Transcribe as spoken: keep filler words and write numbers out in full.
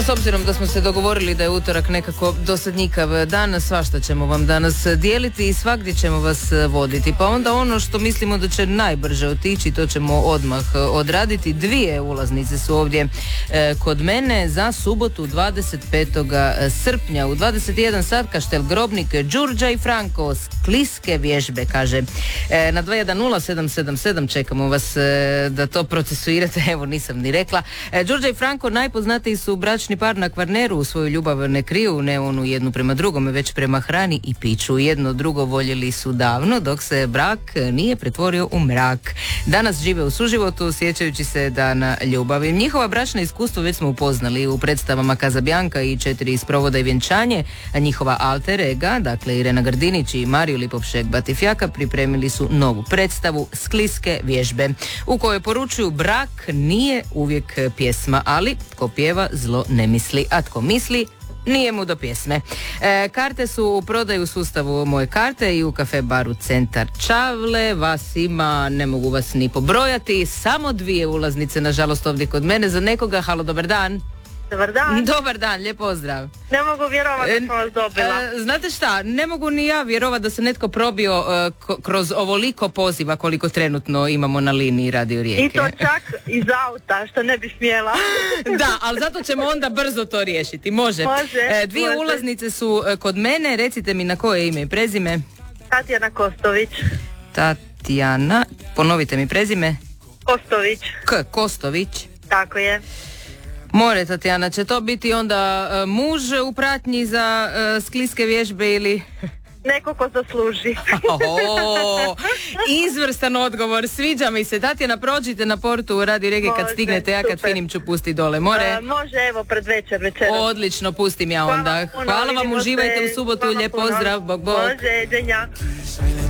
Pa s obzirom da smo se dogovorili da je utorak nekako dosadnjikav dan, svašta ćemo vam danas dijeliti i svagdje ćemo vas voditi. Pa onda ono što mislimo da će najbrže otići, to ćemo odmah odraditi. Dvije ulaznice su ovdje e, kod mene za subotu dvadeset petog srpnja u dvadeset jedan sat Kaštel Grobnik, Đurđa i Franko, skliske vježbe, kaže. E, na dva jedan nula sedam sedam sedam čekamo vas e, da to procesuirate, evo nisam ni rekla. E, Đurđa i Franko najpoznatiji su bračni par na Kvarneru, u svoju ljubav ne kriju, ne onu jednu prema drugome, već prema hrani i piću. Jedno drugo voljeli su davno, dok se brak nije pretvorio u mrak. Danas žive u suživotu, sjećajući se dana ljubavi. Njihova bračna iskustva već smo upoznali u predstavama Kazabijanka i Četiri isprovoda i vjenčanje, a njihova alter ega, dakle Irena Grdinić i Mariju Lipovšek Batifjaka, pripremili su novu predstavu Skliske vježbe, u kojoj poručuju brak nije uvijek pjesma, ali tko pjeva zlo ne misli, a tko misli nije mu do pjesme. E, karte su u prodaju u sustavu Moje karte i u kafe baru Centar Čavle. Vas ima, ne mogu vas ni pobrojati, samo dvije ulaznice nažalost ovdje kod mene za nekoga. Halo, dobar dan. Dobar dan. Dobar dan, lijep pozdrav. Ne mogu vjerovati da sam vas dobila. E, znate šta, ne mogu ni ja vjerovati da se netko probio uh, k- kroz ovoliko poziva koliko trenutno imamo na liniji Radio Rijeke. I to čak iz auta, što ne bi smjela. Da, ali zato ćemo onda brzo to riješiti. Može. Može, E, dvije može. ulaznice su e, kod mene, recite mi na koje ime i prezime. Tatjana Kostović. Tatjana, ponovite mi prezime. Kostović. K. Kostović. Tako je. More, Tatjana, će to biti onda e, muž u pratnji za e, skliske vježbe ili... Neko ko zasluži. O, izvrstan odgovor, sviđa mi se. Tatjana, prođite na portu u Radio Rijeke kad Može, stignete, ja kad super. finim ću pusti dole. More? A, može, evo, pred večer, večeras. Odlično, pustim ja Hvala onda. puno, Hvala vam, vidimo uživajte se. u subotu, Hvala lijep puno. pozdrav, bog bog. Može, Đenja.